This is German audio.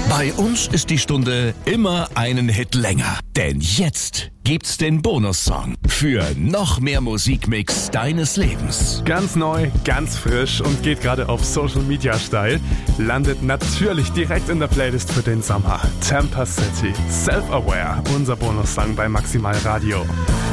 Bei uns ist die Stunde immer einen Hit länger. Denn jetzt gibt's den Bonussong für noch mehr Musikmix deines Lebens. Ganz neu, ganz frisch und geht gerade auf Social Media steil. Landet natürlich direkt in der Playlist für den Sommer. Tampa City, Self-Aware, unser Bonussong bei Maximal Radio.